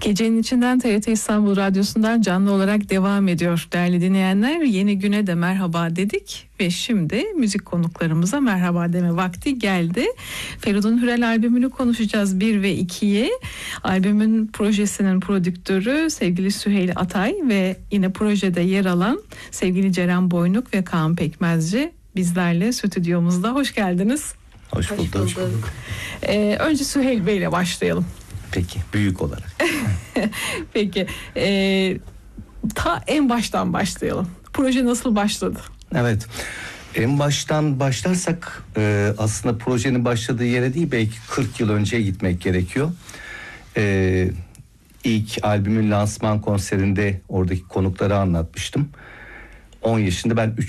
Gecenin içinden TRT İstanbul Radyosu'ndan canlı olarak devam ediyor. Değerli dinleyenler, yeni güne de merhaba dedik ve şimdi müzik konuklarımıza merhaba deme vakti geldi. Feridun Hürel albümünü konuşacağız 1 ve 2'yi. Albümün projesinin prodüktörü sevgili Süheyl Atay ve yine projede yer alan sevgili Ceren Boynuk ve Kaan Pekmezci bizlerle stüdyomuzda. Hoş geldiniz. Hoş bulduk. Önce Süheyl Bey ile başlayalım. Peki, büyük olarak. Peki, ta en baştan başlayalım. Proje nasıl başladı? Evet, en baştan başlarsak aslında projenin başladığı yere değil, belki 40 yıl önceye gitmek gerekiyor. İlk albümün lansman konserinde oradaki konukları anlatmıştım. 10 yaşında ben